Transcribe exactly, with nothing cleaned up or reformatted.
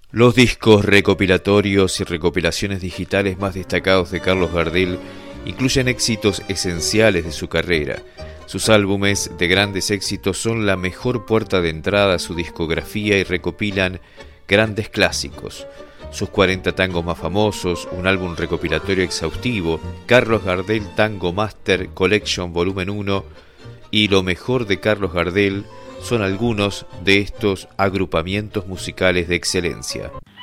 Los discos recopilatorios y recopilaciones digitales más destacados de Carlos Gardel incluyen éxitos esenciales de su carrera. Sus álbumes de grandes éxitos son la mejor puerta de entrada a su discografía y recopilan grandes clásicos. Sus cuarenta tangos más famosos, un álbum recopilatorio exhaustivo, Carlos Gardel Tango Master Collection Volumen uno y Lo mejor de Carlos Gardel son algunos de estos agrupamientos musicales de excelencia.